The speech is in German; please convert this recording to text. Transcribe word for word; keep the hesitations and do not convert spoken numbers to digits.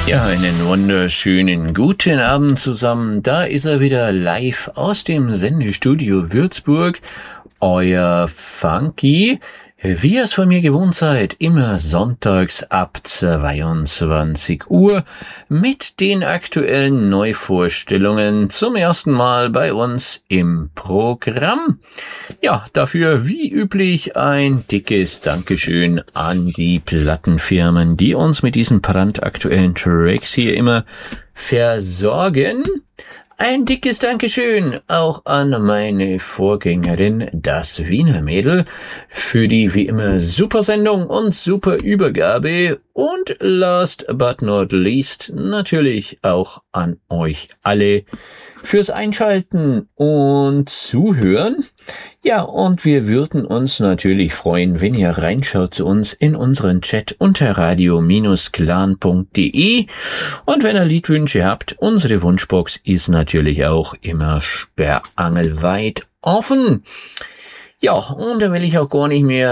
Ja, einen wunderschönen guten Abend zusammen. Da ist er wieder live aus dem Sendestudio Würzburg. Euer Funky, wie ihr es von mir gewohnt seid, immer sonntags ab zweiundzwanzig Uhr mit den aktuellen Neuvorstellungen zum ersten Mal bei uns im Programm. Ja, dafür wie üblich ein dickes Dankeschön an die Plattenfirmen, die uns mit diesen brandaktuellen Tracks hier immer versorgen. Ein dickes Dankeschön auch an meine Vorgängerin, das Wiener Mädel, für die wie immer super Sendung und super Übergabe. Und last but not least natürlich auch an euch alle fürs Einschalten und Zuhören. Ja, und wir würden uns natürlich freuen, wenn ihr reinschaut zu uns in unseren Chat unter radio Bindestrich clan Punkt de. Und wenn ihr Liedwünsche habt, unsere Wunschbox ist natürlich auch immer sperrangelweit offen. Ja, und da will ich auch gar nicht mehr